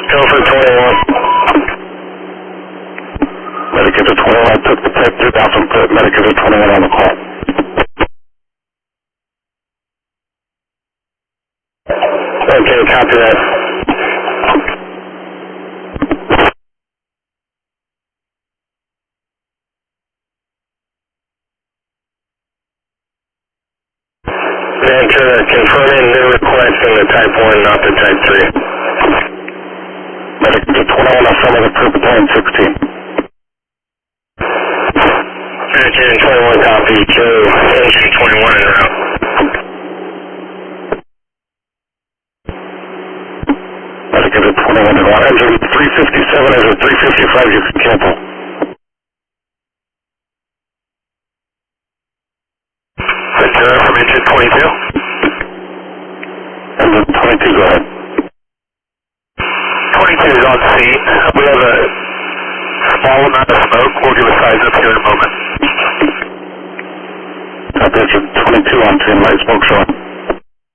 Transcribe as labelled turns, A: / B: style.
A: Go for 21.
B: Medicator 21 took the type 2 down from Medicator 21 on the call.
A: Okay, copy that. Ventura, confirming new request in the type 1, not the type 3.
B: Medicator 21 affirmative, Turpentine 16.
A: Engine 21 copy, Joe, engine 21 en route.
B: Medicator 21 en route. Engine 357 is at 355, you can cancel.
A: Ventura from engine 22.
B: Engine 22, go ahead.
A: 22 is on scene. We have a small amount of smoke. We'll give a size up here in a moment.
B: Engine 22 on scene, light smoke showing.